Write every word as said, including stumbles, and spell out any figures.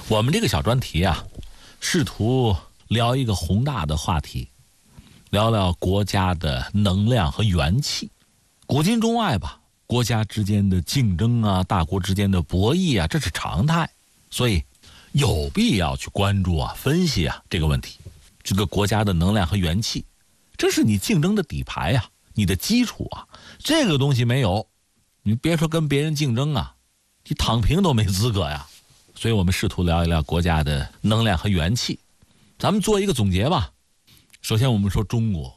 我们这个小专题啊，试图聊一个宏大的话题，聊聊国家的能量和元气。古今中外吧，国家之间的竞争啊，大国之间的博弈啊，这是常态，所以有必要去关注啊、分析啊这个问题。这个国家的能量和元气，这是你竞争的底牌啊，你的基础啊。这个东西没有，你别说跟别人竞争啊，你躺平都没资格呀。所以我们试图聊一聊国家的能量和元气。咱们做一个总结吧。首先我们说中国，